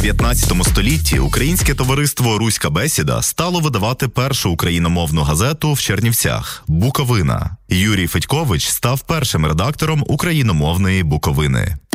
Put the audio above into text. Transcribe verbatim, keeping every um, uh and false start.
дев'ятнадцятому столітті українське товариство «Руська бесіда» стало видавати першу україномовну газету в Чернівцях – «Буковина». Юрій Федькович став першим редактором україномовної «Буковини».